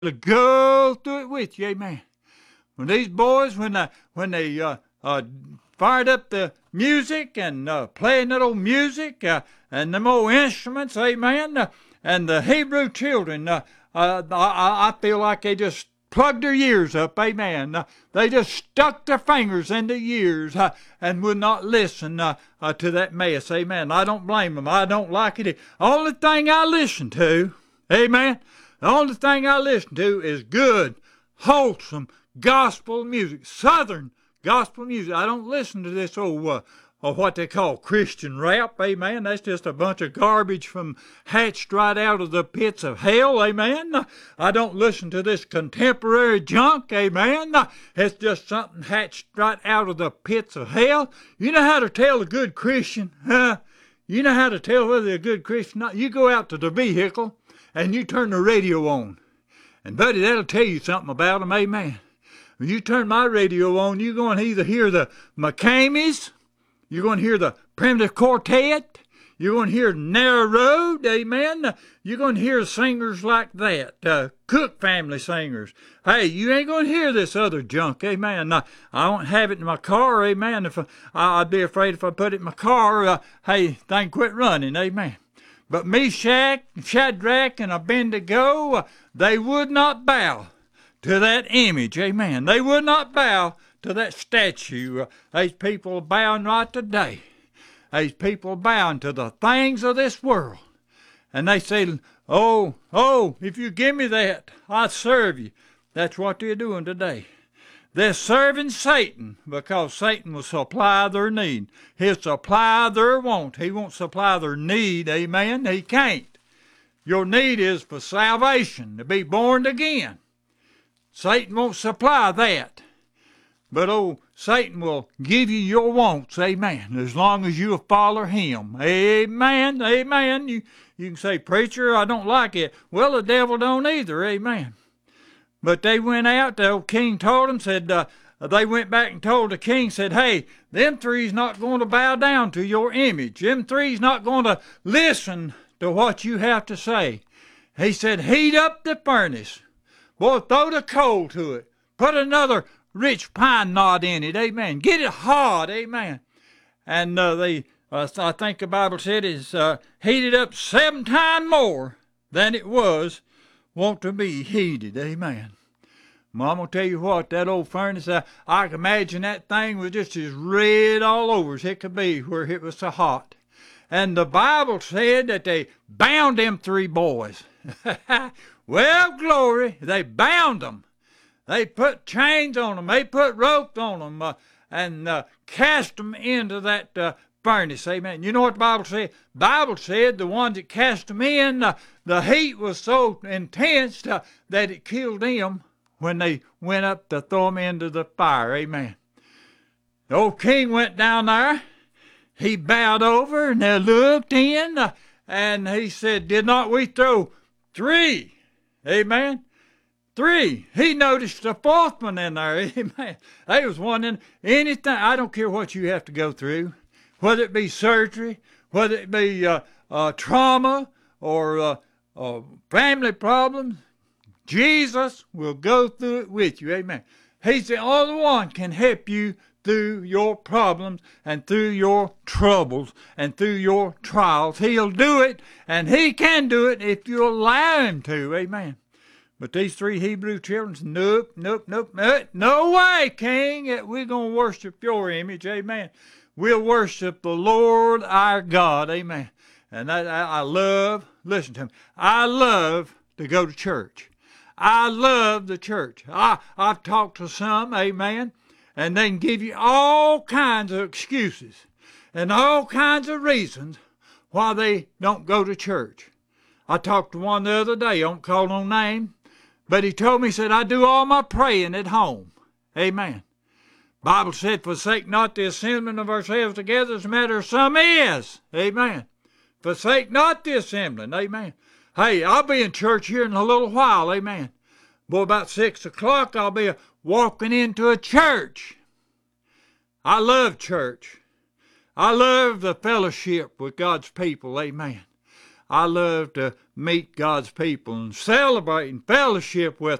to go through it with you, amen. When these boys, when they fired up the music and playing that old music and them old instruments, amen, and the Hebrew children, I feel like they just plugged their ears up, amen. They just stuck their fingers in the ears and would not listen to that mess, amen. I don't blame them. I don't like it. The only thing I listen to, amen, the only thing I listen to is good, wholesome gospel music, southern gospel music. I don't listen to this old what they call Christian rap, amen. That's just a bunch of garbage from hatched right out of the pits of hell, amen. I don't listen to this contemporary junk, amen. It's just something hatched right out of the pits of hell. You know how to tell a good Christian, You know how to tell whether they're a good Christian or not? You go out to the vehicle and you turn the radio on. And buddy, that'll tell you something about them, amen. When you turn my radio on, you're going to either hear the McCameys, you're going to hear the Primitive Quartet, you're going to hear Narrow Road, amen. You're going to hear singers like that, Cook family singers. Hey, you ain't going to hear this other junk, amen. I won't have it in my car, amen. I'd be afraid if I put it in my car, hey, thing quit running, amen. But Meshach, Shadrach, and Abednego, they would not bow to that image, amen. They would not bow to that statue. These people are bowing right today. These people are bowing to the things of this world. And they say, oh, if you give me that, I'll serve you. That's what they're doing today. They're serving Satan because Satan will supply their need. He'll supply their want. He won't supply their need, amen. He can't. Your need is for salvation, to be born again. Satan won't supply that. But Satan will give you your wants, amen, as long as you'll follow him. Amen, amen. You can say, preacher, I don't like it. Well, the devil don't either, amen. But they went out, the old king told them, said, they went back and told the king, said, hey, them three's not going to bow down to your image. Them three's not going to listen to what you have to say. He said, heat up the furnace. Boy, throw the coal to it. Put another rich pine knot in it, amen. Get it hard, amen. And I think the Bible said it's heated up 7 times more than it was want to be heated, amen. Well, I'm going to tell you what, that old furnace, I can imagine that thing was just as red all over as it could be where it was so hot. And the Bible said that they bound them 3 boys. Well, glory, they bound them. They put chains on them. They put ropes on them and cast them into that furnace. Amen. You know what the Bible said? The Bible said the ones that cast them in, the heat was so intense that it killed them when they went up to throw them into the fire. Amen. The old king went down there. He bowed over and they looked in and he said, did not we throw 3? Amen. 3. He noticed a 4th one in there. Amen. There was one in anything. I don't care what you have to go through, whether it be surgery, whether it be trauma or family problems. Jesus will go through it with you. Amen. He's the only one can help you through your problems and through your troubles and through your trials. He'll do it, and he can do it if you allow him to. Amen. But these 3 Hebrew children said, nope. No way, King, we're going to worship your image. Amen. We'll worship the Lord our God. Amen. And I love, listen to me, I love to go to church. I love the church. I've talked to some, amen, and they can give you all kinds of excuses and all kinds of reasons why they don't go to church. I talked to one the other day, I won't call no name, but he told me, he said, I do all my praying at home. Amen. Bible said, forsake not the assembling of ourselves together as a matter of some is. Amen. Forsake not the assembling. Amen. Hey, I'll be in church here in a little while. Amen. Boy, about 6 o'clock, I'll be walking into a church. I love church. I love the fellowship with God's people. Amen. I love to meet God's people and celebrate and fellowship with